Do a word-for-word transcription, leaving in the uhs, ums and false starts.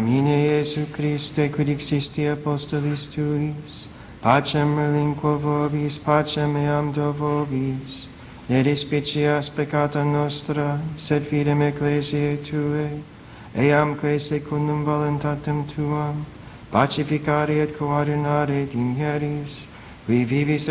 Domine Iesu Christe, quid existi apostolis tuis, pacem relinquo vobis, pacem eam do vobis, ne despicias peccata nostra, sed fidem ecclesiae Tuae, eamque secundum voluntatem Tuam, pacificare et coordinare dimieris, qui vivis